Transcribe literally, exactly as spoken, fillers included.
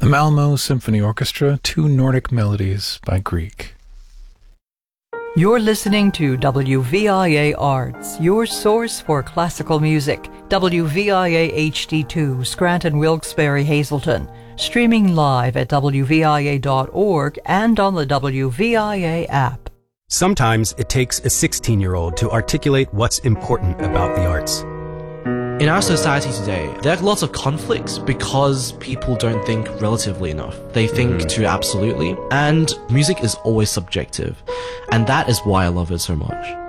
Malmo Symphony Orchestra, two Nordic melodies by Grieg. You're listening to W V I A Arts, your source for classical music. W V I A H D two, Scranton Wilkes-Barre Hazleton. Streaming live at W V I A dot org and on the W V I A app. Sometimes it takes a sixteen-year-old to articulate what's important about the arts. In our society today, there are lots of conflicts because people don't think relatively enough. They think mm-hmm. too absolutely, and music is always subjective. And that is why I love it so much.